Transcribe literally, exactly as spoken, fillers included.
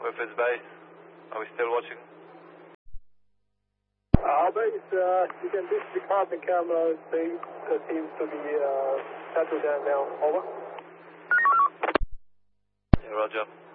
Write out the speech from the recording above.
with his base. Are we still watching? Our base, uh, you can see the carbon camera thing that seems to be uh, settled down now. Over. Yeah, roger.